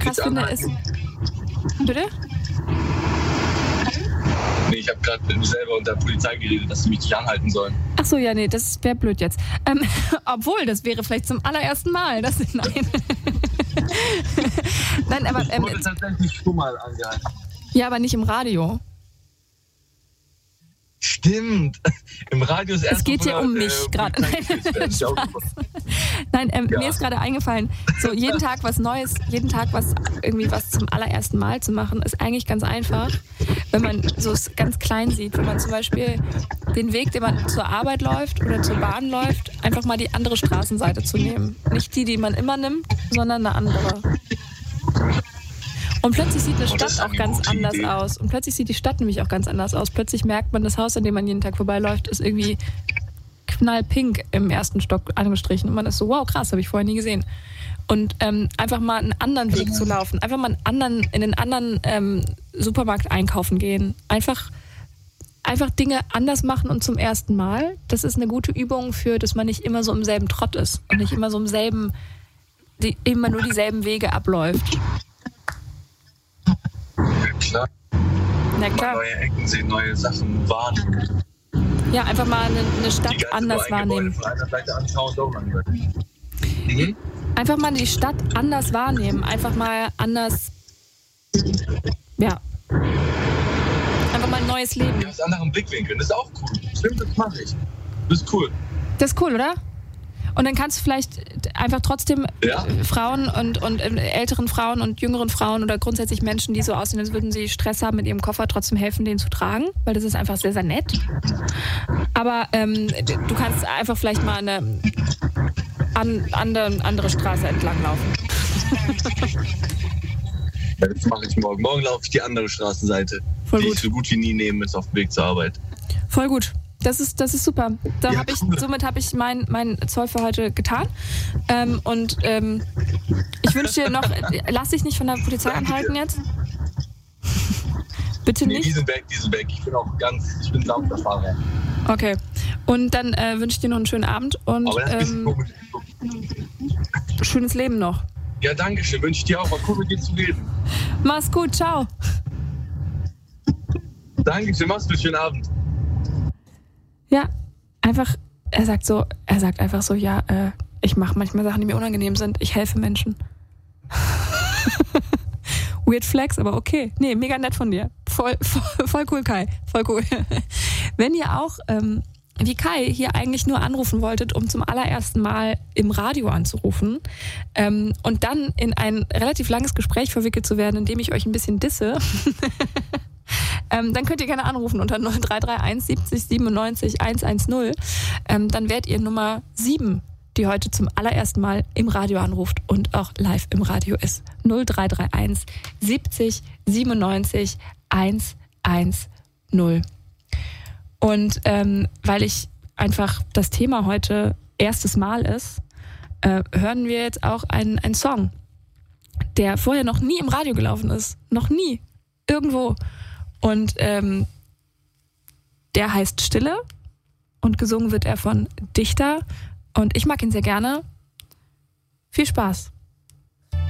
krass finde, ist... Bitte? Nee, ich habe gerade selber unter der Polizei geredet, dass sie mich nicht anhalten sollen. Ach so, ja, nee, das wäre blöd jetzt. Obwohl, das wäre vielleicht zum allerersten Mal. Nein. Nein, aber... ich wurde tatsächlich schon mal angehalten. Ja, aber nicht im Radio. Stimmt. Im Radio ist erst. Es geht hier um mich gerade. Nein, mir ist gerade eingefallen, so jeden Tag was Neues, jeden Tag was zum allerersten Mal zu machen, ist eigentlich ganz einfach, wenn man so es ganz klein sieht. Wenn man zum Beispiel den Weg, den man zur Arbeit läuft oder zur Bahn läuft, einfach mal die andere Straßenseite zu nehmen. Nicht die man immer nimmt, sondern eine andere. Und plötzlich sieht eine Stadt auch ganz anders aus. Und plötzlich sieht die Stadt nämlich auch ganz anders aus. Plötzlich merkt man, das Haus, an dem man jeden Tag vorbeiläuft, ist irgendwie knallpink im ersten Stock angestrichen. Und man ist so, wow, krass, habe ich vorher nie gesehen. Und einfach mal einen anderen Weg zu laufen. Einfach mal in den anderen Supermarkt einkaufen gehen. Einfach Dinge anders machen und zum ersten Mal. Das ist eine gute Übung für, dass man nicht immer so im selben Trott ist. Und nicht immer so immer nur dieselben Wege abläuft. Klar. Na klar. Neue Ecken sehen, neue Sachen wahrnehmen. Ja, einfach mal eine Stadt anders wahrnehmen. Von einer Seite anschauen, so langweilig. Einfach mal die Stadt anders wahrnehmen. Einfach mal anders. Ja. Einfach mal ein neues Leben. Ja, aus anderen Blickwinkeln. Das ist auch cool. Stimmt, das mache ich. Das ist cool. Das ist cool, oder? Und dann kannst du vielleicht einfach trotzdem Frauen und älteren Frauen und jüngeren Frauen oder grundsätzlich Menschen, die so aussehen, als würden sie Stress haben mit ihrem Koffer, trotzdem helfen, den zu tragen, weil das ist einfach sehr, sehr nett. Aber du kannst einfach vielleicht mal eine andere Straße entlang laufen. Ja, das mache ich morgen. Morgen laufe ich die andere Straßenseite, die ich so gut wie nie nehme, ist auf dem Weg zur Arbeit. Voll gut. Das ist super. Somit habe ich mein Zoll für heute getan. Ich wünsche dir noch, lass dich nicht von der Polizei anhalten jetzt. Bitte nicht. Die sind weg. Ich bin sanfter Fahrer. Okay. Und dann wünsche ich dir noch einen schönen Abend und schönes Leben noch. Ja, danke schön. Wünsche ich dir auch. War cool, mit dir zu reden. Mach's gut. Ciao. Danke schön. Mach's gut. Schönen Abend. Ja, er sagt einfach so, ja, ich mache manchmal Sachen, die mir unangenehm sind. Ich helfe Menschen. Weird Flex, aber okay. Nee, mega nett von dir. Voll cool, Kai. Voll cool. Wenn ihr auch, wie Kai, hier eigentlich nur anrufen wolltet, um zum allerersten Mal im Radio anzurufen und dann in ein relativ langes Gespräch verwickelt zu werden, in dem ich euch ein bisschen disse, dann könnt ihr gerne anrufen unter 0331 70 97 110. Dann werdet ihr Nummer 7, die heute zum allerersten Mal im Radio anruft und auch live im Radio ist. 0331 70 97 110. Und weil ich einfach das Thema heute erstes Mal ist, hören wir jetzt auch einen Song, der vorher noch nie im Radio gelaufen ist. Noch nie. Irgendwo. Und der heißt Stille und gesungen wird er von Dichter und ich mag ihn sehr gerne. Viel Spaß.